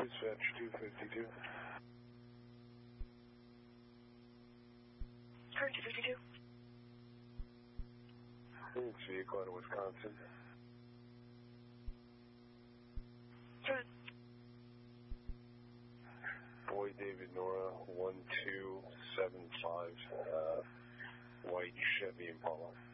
Dispatch 252. Current 252. It's vehicle out of Wisconsin. Current. Boy David Nora 1275, white Chevy Impala.